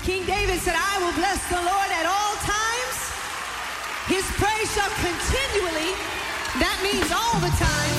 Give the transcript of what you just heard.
King David said, I will bless the Lord at all times. His praise shall continually, that means all the time,